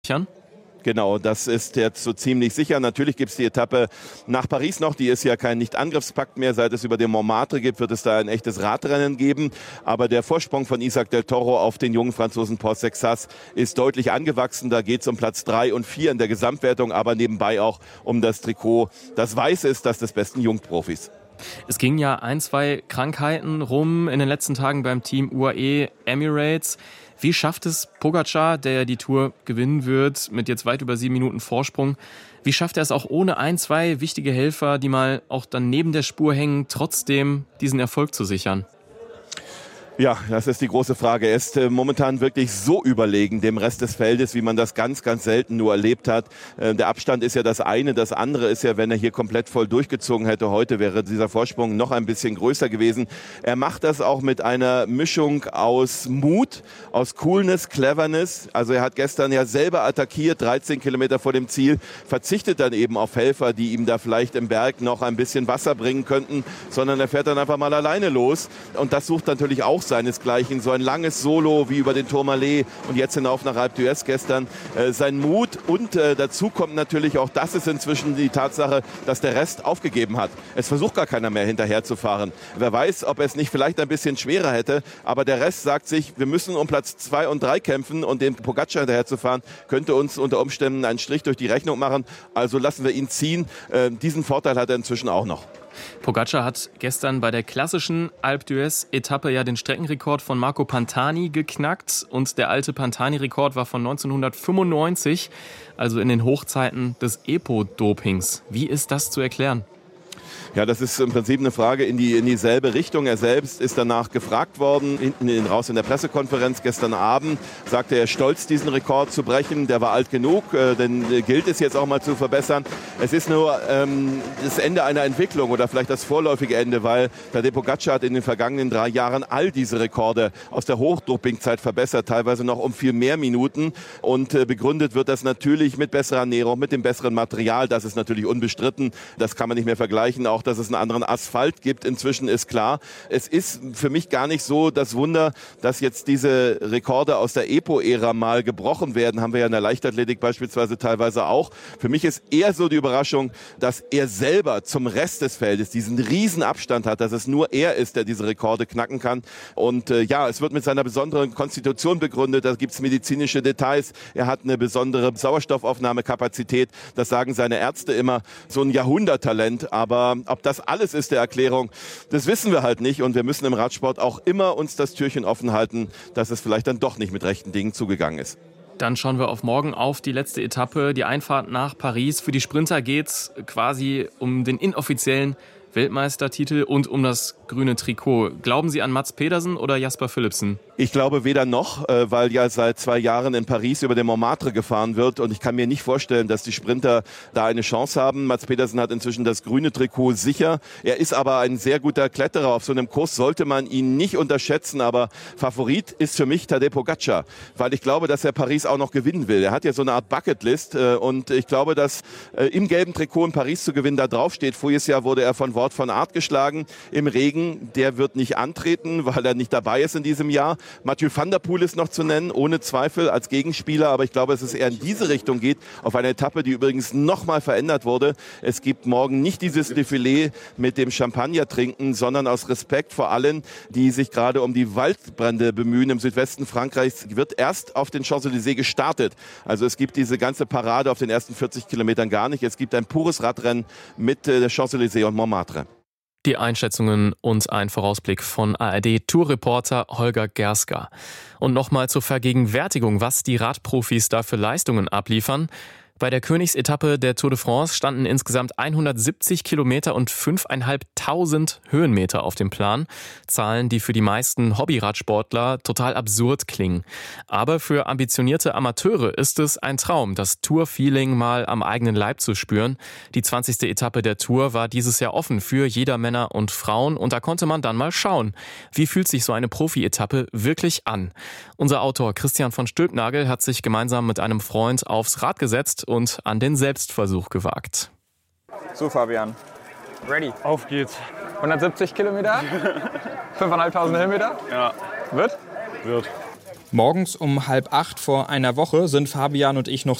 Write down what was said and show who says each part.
Speaker 1: Genau, das ist jetzt so ziemlich sicher. Natürlich gibt es die Etappe nach Paris noch. Die ist ja kein Nicht-Angriffspakt mehr. Seit es über den Montmartre gibt, wird es da ein echtes Radrennen geben. Aber der Vorsprung von Isaac del Toro auf den jungen Franzosen Paul Sexas ist deutlich angewachsen. Da geht es um Platz 3 und 4 in der Gesamtwertung, aber nebenbei auch um das Trikot. Das Weiße ist das des besten Jungprofis.
Speaker 2: Es ging ja 1-2 Krankheiten rum in den letzten Tagen beim Team UAE Emirates. Wie schafft es Pogačar, der die Tour gewinnen wird, mit jetzt weit über 7 Minuten Vorsprung, wie schafft er es auch ohne 1-2 wichtige Helfer, die mal auch dann neben der Spur hängen, trotzdem diesen Erfolg zu sichern?
Speaker 1: Ja, das ist die große Frage. Er ist momentan wirklich so überlegen dem Rest des Feldes, wie man das ganz, ganz selten nur erlebt hat. Der Abstand ist ja das eine. Das andere ist ja, wenn er hier komplett voll durchgezogen hätte heute, wäre dieser Vorsprung noch ein bisschen größer gewesen. Er macht das auch mit einer Mischung aus Mut, aus Coolness, Cleverness. Also er hat gestern ja selber attackiert, 13 Kilometer vor dem Ziel, verzichtet dann eben auf Helfer, die ihm da vielleicht im Berg noch ein bisschen Wasser bringen könnten, sondern er fährt dann einfach mal alleine los. Und das sucht natürlich auch seinesgleichen. So ein langes Solo wie über den Tourmalet und jetzt hinauf nach Alpe d'Huez gestern. Sein Mut und dazu kommt natürlich auch, das ist inzwischen die Tatsache, dass der Rest aufgegeben hat. Es versucht gar keiner mehr hinterher zu fahren. Wer weiß, ob er es nicht vielleicht ein bisschen schwerer hätte, aber der Rest sagt sich, wir müssen um Platz 2 und 3 kämpfen und den Pogačar hinterher zu fahren, könnte uns unter Umständen einen Strich durch die Rechnung machen. Also lassen wir ihn ziehen. Diesen Vorteil hat er inzwischen auch noch.
Speaker 2: Pogačar hat gestern bei der klassischen Alpe d'Huez-Etappe ja den Streckenrekord von Marco Pantani geknackt. Und der alte Pantani-Rekord war von 1995, also in den Hochzeiten des Epo-Dopings. Wie ist das zu erklären?
Speaker 1: Ja, das ist im Prinzip eine Frage in dieselbe Richtung. Er selbst ist danach gefragt worden, hinten raus in der Pressekonferenz gestern Abend, sagte er stolz, diesen Rekord zu brechen. Der war alt genug, denn gilt es jetzt auch mal zu verbessern. Es ist nur das Ende einer Entwicklung oder vielleicht das vorläufige Ende, weil Tadej Pogačar hat in den vergangenen 3 Jahren all diese Rekorde aus der Hochdopingzeit verbessert, teilweise noch um viel mehr Minuten. Und begründet wird das natürlich mit besserer Ernährung, mit dem besseren Material. Das ist natürlich unbestritten. Das kann man nicht mehr vergleichen. Auch, dass es einen anderen Asphalt gibt, inzwischen ist klar. Es ist für mich gar nicht so das Wunder, dass jetzt diese Rekorde aus der Epo-Ära mal gebrochen werden. Haben wir ja in der Leichtathletik beispielsweise teilweise auch. Für mich ist eher so die Überraschung, dass er selber zum Rest des Feldes diesen riesen Abstand hat, dass es nur er ist, der diese Rekorde knacken kann. Und ja, es wird mit seiner besonderen Konstitution begründet. Da gibt es medizinische Details. Er hat eine besondere Sauerstoffaufnahmekapazität. Das sagen seine Ärzte immer. So ein Jahrhunderttalent. Aber ob das alles ist der Erklärung, das wissen wir halt nicht. Und wir müssen im Radsport auch immer uns das Türchen offen halten, dass es vielleicht dann doch nicht mit rechten Dingen zugegangen ist.
Speaker 2: Dann schauen wir auf morgen, auf die letzte Etappe, die Einfahrt nach Paris. Für die Sprinter geht's quasi um den inoffiziellen Weltmeistertitel und um das grüne Trikot. Glauben Sie an Mads Pedersen oder Jasper Philipsen?
Speaker 1: Ich glaube weder noch, weil ja seit 2 Jahren in Paris über den Montmartre gefahren wird und ich kann mir nicht vorstellen, dass die Sprinter da eine Chance haben. Mads Pedersen hat inzwischen das grüne Trikot sicher. Er ist aber ein sehr guter Kletterer. Auf so einem Kurs sollte man ihn nicht unterschätzen, aber Favorit ist für mich Tadej Pogačar, weil ich glaube, dass er Paris auch noch gewinnen will. Er hat ja so eine Art Bucketlist und ich glaube, dass im gelben Trikot in Paris zu gewinnen da draufsteht. Voriges Jahr wurde er von Wout van Aert geschlagen im Regen. Der wird nicht antreten, weil er nicht dabei ist in diesem Jahr. Mathieu van der Poel ist noch zu nennen, ohne Zweifel als Gegenspieler. Aber ich glaube, dass es eher in diese Richtung geht, auf eine Etappe, die übrigens nochmal verändert wurde. Es gibt morgen nicht dieses Defilé mit dem Champagner trinken, sondern aus Respekt vor allen, die sich gerade um die Waldbrände bemühen im Südwesten Frankreichs, wird erst auf den Champs-Élysées gestartet. Also es gibt diese ganze Parade auf den ersten 40 Kilometern gar nicht. Es gibt ein pures Radrennen mit der Champs-Élysées und Montmartre.
Speaker 2: Die Einschätzungen und ein Vorausblick von ARD-Tourreporter Holger Gerska. Und nochmal zur Vergegenwärtigung, was die Radprofis da für Leistungen abliefern. Bei der Königsetappe der Tour de France standen insgesamt 170 Kilometer und 5.500 Höhenmeter auf dem Plan. Zahlen, die für die meisten Hobbyradsportler total absurd klingen. Aber für ambitionierte Amateure ist es ein Traum, das Tour-Feeling mal am eigenen Leib zu spüren. Die 20. Etappe der Tour war dieses Jahr offen für jeder Männer und Frauen. Und da konnte man dann mal schauen, wie fühlt sich so eine Profi-Etappe wirklich an. Unser Autor Christian von Stülpnagel hat sich gemeinsam mit einem Freund aufs Rad gesetzt und an den Selbstversuch gewagt.
Speaker 3: So, Fabian. Ready.
Speaker 4: Auf geht's.
Speaker 3: 170 Kilometer? 5.500 Höhenmeter?
Speaker 4: Ja.
Speaker 3: Wird?
Speaker 4: Wird.
Speaker 3: Morgens um 7:30 vor einer Woche sind Fabian und ich noch